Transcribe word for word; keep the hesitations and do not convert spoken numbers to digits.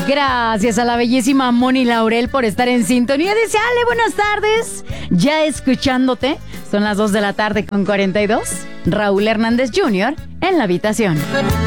Gracias a la bellísima Moni Laurel por estar en sintonía. Deseale buenas tardes. Ya escuchándote. Son las dos de la tarde con cuarenta y dos. Raúl Hernández junior en la habitación.